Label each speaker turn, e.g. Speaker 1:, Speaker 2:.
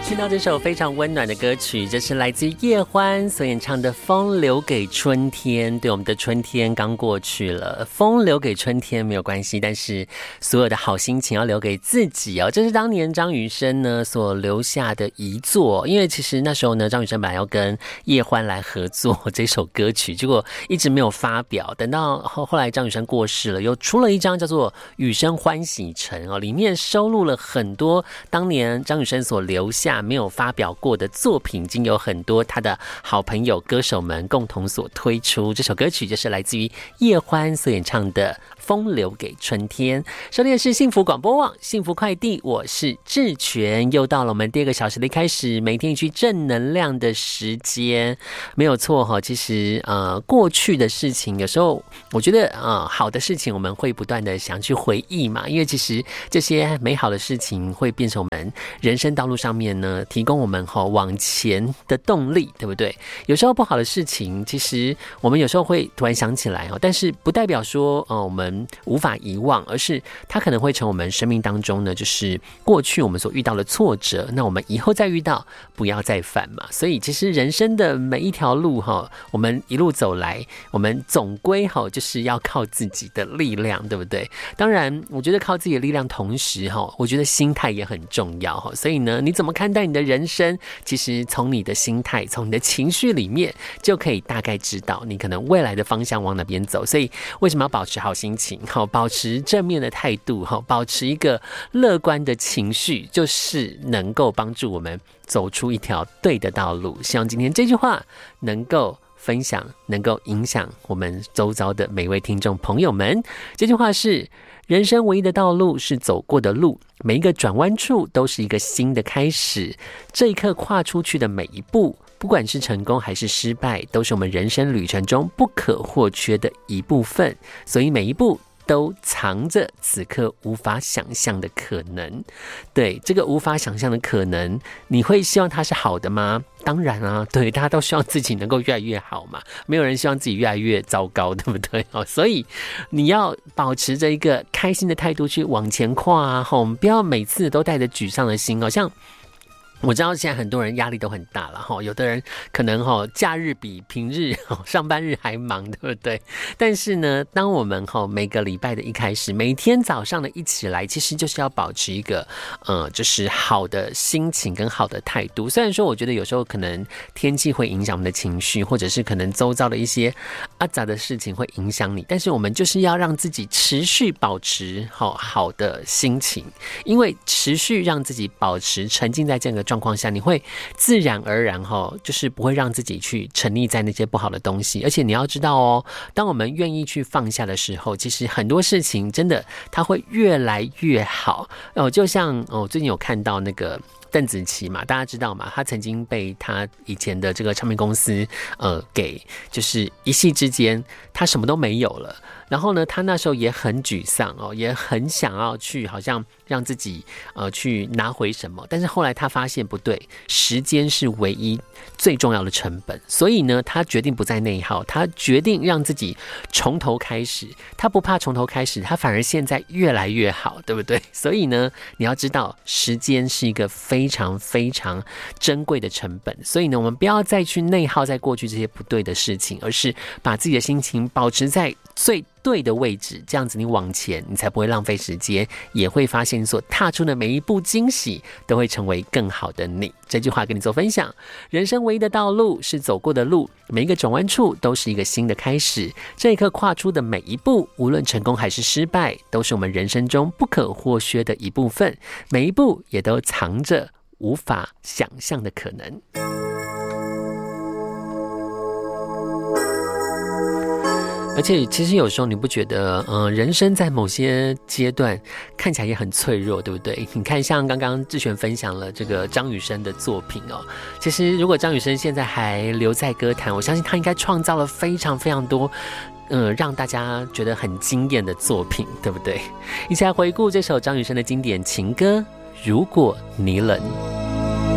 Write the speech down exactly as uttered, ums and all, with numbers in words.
Speaker 1: 听到这首非常温暖的歌曲，这是来自于叶欢所演唱的《风留给春天》。对，我们的春天刚过去了，风留给春天没有关系，但是所有的好心情要留给自己哦。这是当年张雨生呢所留下的遗作，因为其实那时候呢，张雨生本来要跟叶欢来合作这首歌曲，结果一直没有发表。等到后后来张雨生过世了，又出了一张叫做《雨生欢喜城》哦，里面收录了很多当年张雨生所留下没有发表过的作品，已经有很多他的好朋友歌手们共同所推出。这首歌曲就是来自于叶欢所演唱的《风留给春天》。收听的是幸福广播网幸福快递，我是志全。又到了我们第二个小时的开始，每天一句正能量的时间。没有错哈，其实呃过去的事情，有时候我觉得呃好的事情我们会不断的想去回忆嘛，因为其实这些美好的事情会变成我们人生道路上面呢提供我们哈往前的动力，对不对？有时候不好的事情，其实我们有时候会突然想起来哦，但是不代表说呃我们无法遗忘，而是它可能会成我们生命当中呢，就是过去我们所遇到的挫折，那我们以后再遇到不要再犯嘛。所以其实人生的每一条路哈，我们一路走来，我们总归哈就是要靠自己的力量，对不对？当然，我觉得靠自己的力量，同时哈，我觉得心态也很重要哈。所以呢，你怎么看待你的人生？其实从你的心态，从你的情绪里面，就可以大概知道你可能未来的方向往哪边走。所以为什么要保持好心情？好，保持正面的态度，好，保持一个乐观的情绪，就是能够帮助我们走出一条对的道路。希望今天这句话能够分享，能够影响我们周遭的每位听众朋友们。这句话是：人生唯一的道路是走过的路，每一个转弯处都是一个新的开始。这一刻跨出去的每一步，不管是成功还是失败，都是我们人生旅程中不可或缺的一部分。所以每一步都藏着此刻无法想象的可能。对，这个无法想象的可能，你会希望它是好的吗？当然啊，对，大家都希望自己能够越来越好嘛，没有人希望自己越来越糟糕，对不对？所以你要保持着一个开心的态度去往前跨啊，不要每次都带着沮丧的心，好像我知道现在很多人压力都很大了，有的人可能假日比平日上班日还忙，对不对？但是呢，当我们每个礼拜的一开始，每天早上的一起来，其实就是要保持一个呃，就是好的心情跟好的态度。虽然说我觉得有时候可能天气会影响我们的情绪，或者是可能周遭的一些阿杂的事情会影响你，但是我们就是要让自己持续保持好的心情，因为持续让自己保持沉浸在这个状况下，你会自然而然就是不会让自己去沉溺在那些不好的东西。而且你要知道哦，当我们愿意去放下的时候，其实很多事情真的它会越来越好。哦，就像我最近有看到那个邓紫棋嘛，大家知道嘛，她曾经被她以前的这个唱片公司呃给就是一夕之间她什么都没有了。然后呢，他那时候也很沮丧哦，也很想要去好像让自己呃去拿回什么，但是后来他发现不对，时间是唯一最重要的成本，所以呢，他决定不再内耗，他决定让自己从头开始，他不怕从头开始，他反而现在越来越好，对不对？所以呢，你要知道，时间是一个非常非常珍贵的成本，所以呢，我们不要再去内耗在过去这些不对的事情，而是把自己的心情保持在最对的位置，这样子你往前，你才不会浪费时间，也会发现你所踏出的每一步惊喜都会成为更好的你。这句话跟你做分享：人生唯一的道路是走过的路，每一个转弯处都是一个新的开始。这一刻跨出的每一步，无论成功还是失败，都是我们人生中不可或缺的一部分，每一步也都藏着无法想象的可能。而且其实有时候你不觉得呃，人生在某些阶段看起来也很脆弱，对不对？你看像刚刚志璇分享了这个张雨生的作品哦，其实如果张雨生现在还留在歌坛，我相信他应该创造了非常非常多呃，让大家觉得很惊艳的作品，对不对？一起来回顾这首张雨生的经典情歌《如果你冷》。